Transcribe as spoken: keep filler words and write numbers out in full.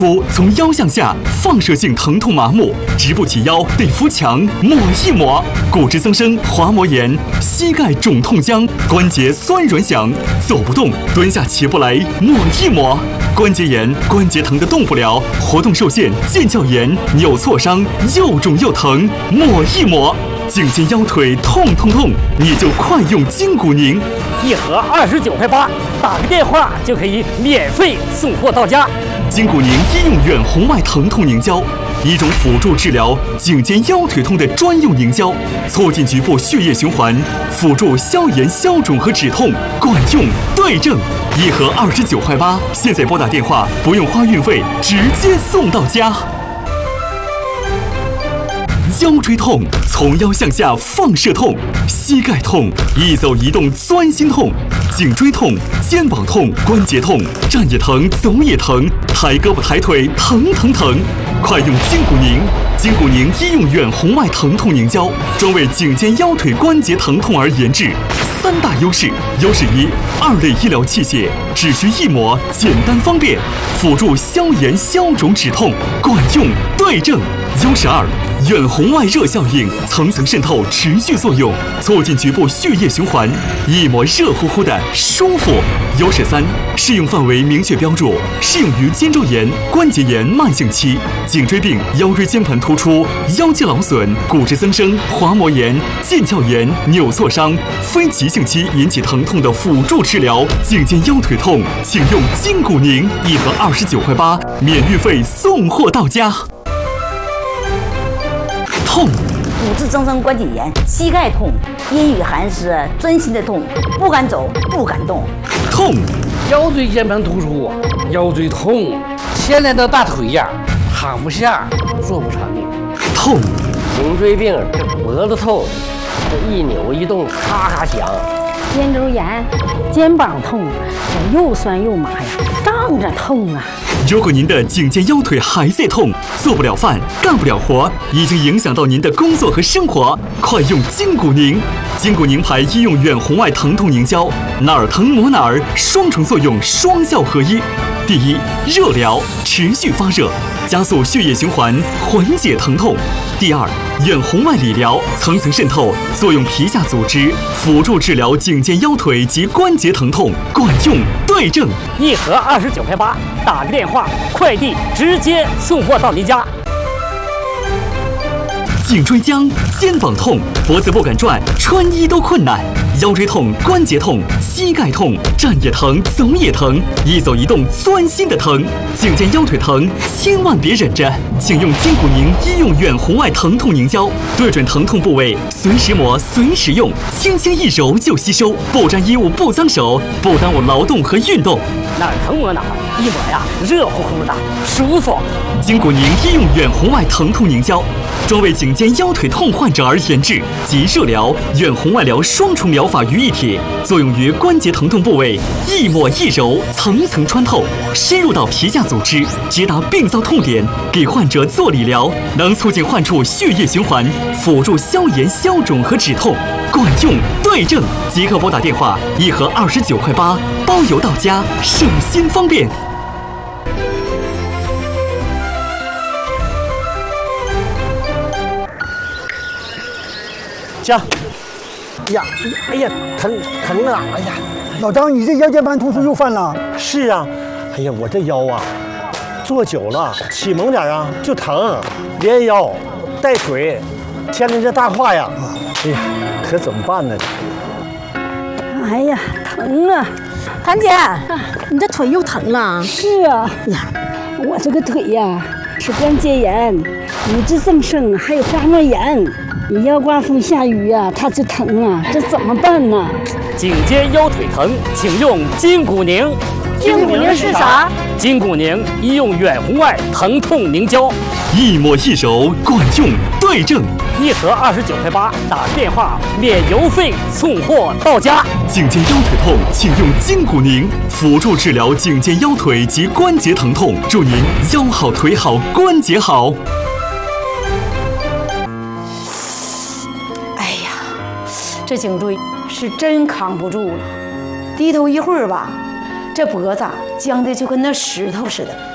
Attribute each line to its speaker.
Speaker 1: 不从腰向下，放射性疼痛麻木，直不起腰得扶墙抹一抹。骨质增生、滑膜炎、膝盖肿痛僵、关节酸软响，走不动、蹲下起不来，抹一抹。关节炎、关节疼得动不了，活动受限、腱鞘炎、扭挫伤，又肿又疼，抹一抹。颈肩腰腿痛痛痛，你就快用筋骨宁，
Speaker 2: 一盒二十九块八，打个电话就可以免费送货到家。
Speaker 1: 筋骨宁医用远红外疼痛凝胶，一种辅助治疗颈肩腰腿痛的专用凝胶，促进局部血液循环，辅助消炎消肿和止痛，管用对症。一盒二十九块八，现在拨打电话不用花运费，直接送到家。腰椎痛，从腰向下放射痛；膝盖痛，一走一动钻心痛；颈椎痛，肩膀痛，关节痛，站也疼，走也疼，抬胳膊抬腿疼疼疼。快用筋骨宁！筋骨宁医用远红外疼痛凝胶，专为颈肩腰腿关节疼痛而研制。三大优势：优势一，二类医疗器械，只需一抹，简单方便，辅助消炎消肿止痛，管用对症。优势二，远红外热效应，层层渗透，持续作用，促进局部血液循环，一抹热乎乎的舒服。优势三，适用范围明确标注，适用于肩周炎、关节炎慢性期、颈椎病、腰椎间盘突出、腰肌劳损、骨质增生、滑膜炎、腱鞘炎、扭挫伤、非急性期引起疼痛的辅助治疗。颈肩腰腿痛，请用筋骨宁，一盒二十九块八，免运费送货到家。痛，
Speaker 3: 骨质增生关节炎，膝盖痛，阴雨寒湿，钻心的痛，不敢走，不敢动。
Speaker 1: 痛，
Speaker 4: 腰椎间盘突出，腰椎痛，牵连到大腿呀，躺不下，坐不长的。
Speaker 1: 痛，
Speaker 5: 颈椎病，这脖子痛，这一扭一动咔咔响。
Speaker 6: 肩周炎，肩膀痛，这又酸又麻呀，胀着痛啊。
Speaker 1: 如果您的颈肩腰腿还在痛，做不了饭，干不了活，已经影响到您的工作和生活，快用筋骨宁！筋骨宁牌医用远红外疼痛凝胶，哪儿疼抹哪儿，双重作用，双效合一。第一，热疗，持续发热，加速血液循环，缓解疼痛。第二，远红外理疗，层层渗透，作用皮下组织，辅助治疗颈肩腰腿及关节疼痛，管用对症。
Speaker 2: 一盒二十九块八，打个电话，快递直接送货到您家。
Speaker 1: 颈椎僵、肩膀痛、脖子不敢转、穿衣都困难；腰椎痛、关节痛、膝盖痛，站也疼，走也疼，一走一动钻心的疼。颈肩腰腿疼，千万别忍着，请用筋骨宁医用远红外疼痛凝胶，对准疼痛部位，随时抹，随时用，轻轻一揉就吸收，不沾衣物，不脏手，不耽误劳动和运动。
Speaker 2: 哪儿疼抹哪儿，一抹呀，热乎乎的，舒服。
Speaker 1: 筋骨宁医用远红外疼痛凝胶，专为颈肩腰腿痛患者而研制，集热疗、远红外疗双重疗法于一体，作用于关节疼痛部位，一抹一揉，层层穿透，深入到皮下组织，直达病灶痛点，给患者做理疗，能促进患处血液循环，辅助消炎消肿和止痛，管用对症。即刻拨打电话，一盒二十九块八，包邮到家，省心方便。
Speaker 7: 行，哎呀，哎呀，疼疼啊！哎呀，
Speaker 8: 老张，你这腰间盘突出又犯了？
Speaker 7: 是啊，哎呀，我这腰啊，坐久了，起猛点啊就疼，连腰带腿，牵着这大胯呀，哎呀，可怎么办呢？
Speaker 6: 哎呀，疼啊！
Speaker 9: 谭姐，你这腿又疼了？
Speaker 6: 是啊，呀，我这个腿呀是关节炎、骨质增生，还有滑膜炎。你要刮风下雨呀、啊，它就疼啊，这怎么办呢？
Speaker 2: 颈肩腰腿疼，请用筋骨宁。
Speaker 9: 筋骨宁是啥？
Speaker 2: 筋骨宁医用远红外疼痛凝胶，
Speaker 1: 一抹一揉，管用对症。
Speaker 2: 一盒二十九块八，打电话免邮费送货到家。
Speaker 1: 颈肩腰腿痛，请用筋骨宁，辅助治疗颈肩腰腿及关节疼痛，祝您腰好腿好关节好。
Speaker 3: 哎呀，这颈椎是真扛不住了，低头一会儿吧，这脖子僵的就跟那石头似的。